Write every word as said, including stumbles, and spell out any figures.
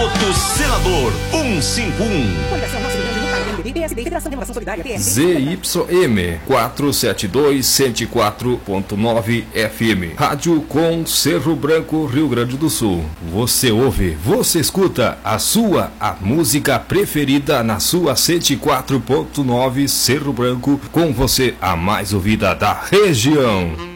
Piloto Senador cento e cinquenta e um. Z Y M quatrocentos e setenta e dois, cento e quatro ponto nove F M. Rádio com Cerro Branco, Rio Grande do Sul. Você ouve, você escuta a sua, a música preferida na sua cento e quatro ponto nove Cerro Branco, com você a mais ouvida da região.